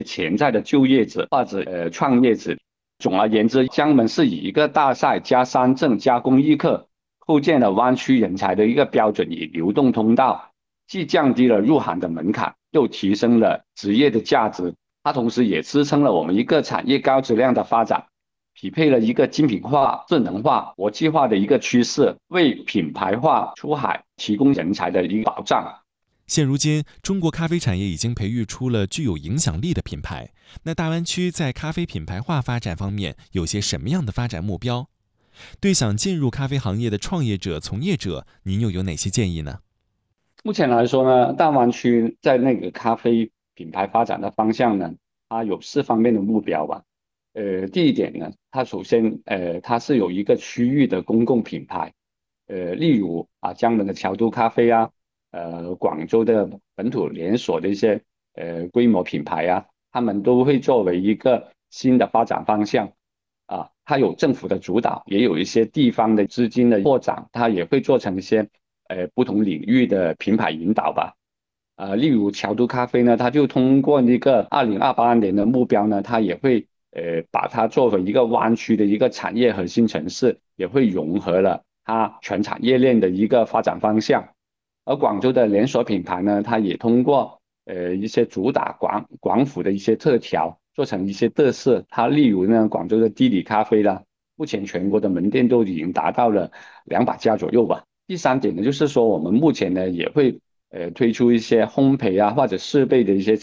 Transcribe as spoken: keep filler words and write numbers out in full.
潜在的就业者或者呃创业者。总而言之，江门是以一个大赛加三证加公益课构建了湾区人才的一个标准与流动通道，既降低了入行的门槛，又提升了职业的价值。它同时也支撑了我们一个产业高质量的发展，匹配了一个精品化、智能化、国际化的一个趋势，为品牌化出海提供人才的一个保障。 现如今，中国咖啡产业已经培育出了具有影响力的品牌。那大湾区在咖啡品牌化发展方面有些什么样的发展目标？对想进入咖啡行业的创业者、从业者，您又有哪些建议呢？ 目前来说呢，大湾区在那个咖啡品牌发展的方向呢，它有四方面的目标吧。呃，第一点呢，它首先呃它是有一个区域的公共品牌，呃，例如啊江门的桥都咖啡啊，呃广州的本土连锁的一些呃规模品牌啊，他们都会作为一个新的发展方向。啊，它有政府的主导，也有一些地方的资金的扩展，它也会做成一些呃不同领域的品牌引导吧。呃，例如桥都咖啡呢，它就通过那个二零二八年的目标呢，它也会呃把它作为一个湾区的一个产业核心城市，也会融合了它全产业链的一个发展方向。而广州的连锁品牌呢，它也通过呃一些主打广广府的一些特调，做成一些特色。它例如呢，广州的地理咖啡啦，目前全国的门店都已经达到了两百家左右吧。第三点呢，就是说我们目前呢也会呃推出一些烘焙啊或者设备的一些